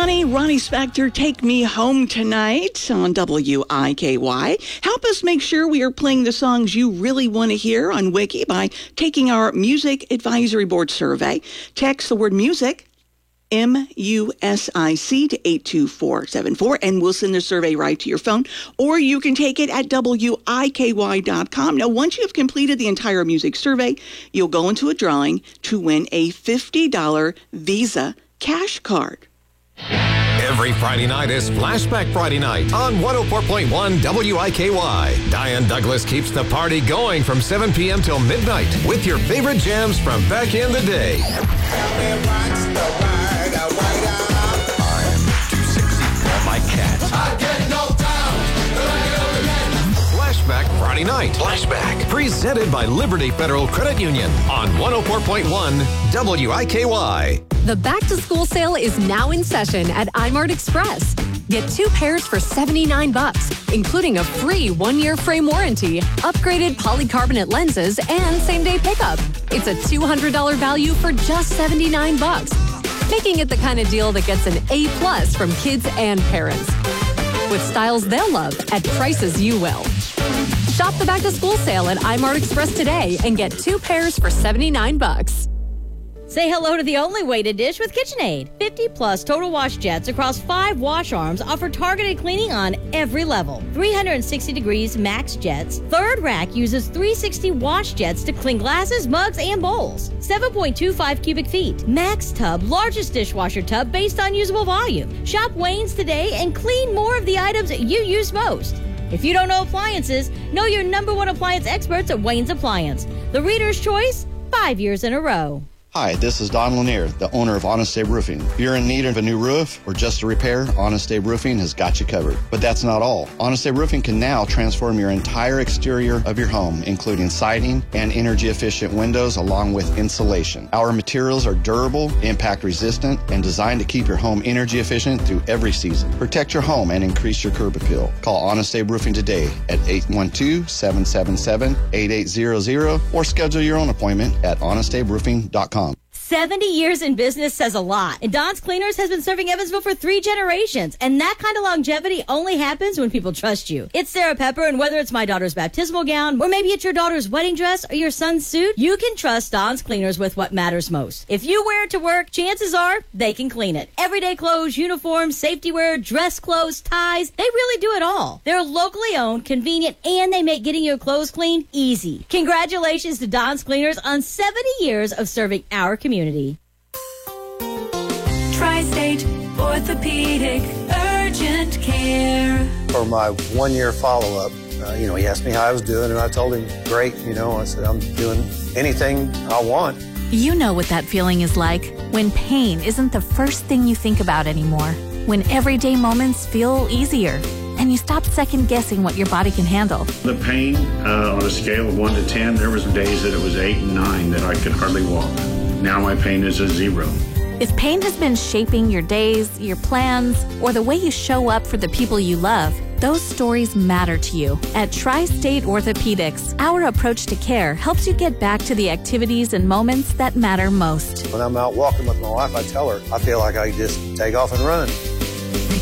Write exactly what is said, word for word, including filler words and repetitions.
Ronnie. Ronnie Spector, Take Me Home Tonight on W I K Y. Help us make sure we are playing the songs you really want to hear on Wiki by taking our Music Advisory Board survey. Text the word music, M U S I C, to eight two four seven four, and we'll send the survey right to your phone. Or you can take it at W I K Y dot com. Now, once you have completed the entire music survey, you'll go into a drawing to win a fifty dollars Visa cash card. Every Friday night is Flashback Friday Night on one oh four point one W I K Y. Diane Douglas keeps the party going from seven p.m. till midnight with your favorite jams from back in the day. I'm too sexy for my cat. I get knocked down, but I get up again. Flashback Friday Night. Flashback. Presented by Liberty Federal Credit Union on one oh four point one W I K Y. The back-to-school sale is now in session at iMart Express. Get two pairs for seventy-nine bucks, including a free one-year frame warranty, upgraded polycarbonate lenses, and same-day pickup. It's a two hundred dollars value for just seventy-nine bucks, making it the kind of deal that gets an A plus from kids and parents. With styles they'll love at prices you will. Shop the back-to-school sale at iMart Express today and get two pairs for seventy-nine bucks. Say hello to the only way to dish with KitchenAid. fifty plus total wash jets across five wash arms offer targeted cleaning on every level. three hundred sixty degrees max jets. Third rack uses three hundred sixty wash jets to clean glasses, mugs, and bowls. seven point two five cubic feet. Max tub, largest dishwasher tub based on usable volume. Shop Wayne's today and clean more of the items you use most. If you don't know appliances, know your number one appliance experts at Wayne's Appliance. The Reader's Choice, five years in a row. Hi, this is Don Lanier, the owner of Honest Abe Roofing. If you're in need of a new roof or just a repair, Honest Abe Roofing has got you covered. But that's not all. Honest Abe Roofing can now transform your entire exterior of your home, including siding and energy-efficient windows along with insulation. Our materials are durable, impact-resistant, and designed to keep your home energy-efficient through every season. Protect your home and increase your curb appeal. Call Honest Abe Roofing today at eight one two, seven seven seven, eight eight zero zero or schedule your own appointment at honest abe roofing dot com. seventy years in business says a lot. And Don's Cleaners has been serving Evansville for three generations. And that kind of longevity only happens when people trust you. It's Sarah Pepper, and whether it's my daughter's baptismal gown, or maybe it's your daughter's wedding dress or your son's suit, you can trust Don's Cleaners with what matters most. If you wear it to work, chances are they can clean it. Everyday clothes, uniforms, safety wear, dress clothes, ties, they really do it all. They're locally owned, convenient, and they make getting your clothes clean easy. Congratulations to Don's Cleaners on seventy years of serving our community. Community. Tri-State Orthopedic Urgent Care. For my one-year follow-up, uh, you know, he asked me how I was doing, and I told him, great, you know, I said, I'm doing anything I want. You know what that feeling is like when pain isn't the first thing you think about anymore, when everyday moments feel easier, and you stop second-guessing what your body can handle. The pain, uh, on a scale of one to ten, there was days that it was eight and nine that I could hardly walk. Now my pain is a zero. If pain has been shaping your days, your plans, or the way you show up for the people you love, those stories matter to you. At Tri-State Orthopedics, our approach to care helps you get back to the activities and moments that matter most. When I'm out walking with my wife, I tell her, I feel like I just take off and run.